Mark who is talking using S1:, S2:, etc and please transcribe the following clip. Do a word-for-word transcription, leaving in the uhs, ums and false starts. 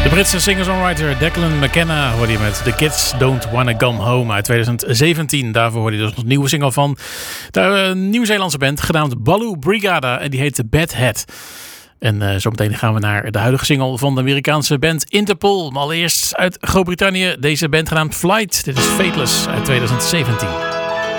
S1: De Britse singer-songwriter Declan McKenna hoorde je met The Kids Don't Wanna Come Home uit twintig zeventien. Daarvoor hoorde je dus nog een nieuwe single van de uh, Nieuw-Zeelandse band genaamd Baloo Brigada en die heet Bad Head. En uh, zometeen gaan we naar de huidige single van de Amerikaanse band Interpol. Maar allereerst uit Groot-Brittannië deze band genaamd Flight. Dit is Fateless uit twintig zeventien.